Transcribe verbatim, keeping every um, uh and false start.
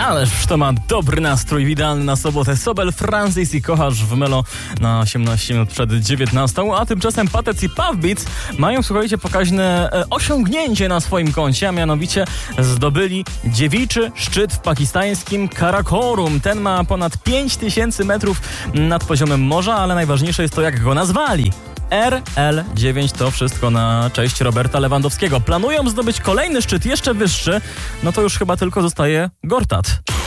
Ależ to ma dobry nastrój, idealny na sobotę. Sobel Francis i Kochasz w Melo na osiemnaście minut przed dziewiętnastą, a tymczasem Patec i Puff Beats mają, słuchajcie, pokaźne e, osiągnięcie na swoim koncie, a mianowicie zdobyli dziewiczy szczyt w pakistańskim Karakorum. Ten ma ponad pięć tysięcy metrów nad poziomem morza, ale najważniejsze jest to, jak go nazwali. R L dziewięć to wszystko na cześć Roberta Lewandowskiego. Planują zdobyć kolejny szczyt jeszcze wyższy, no to już chyba tylko zostaje Gortat.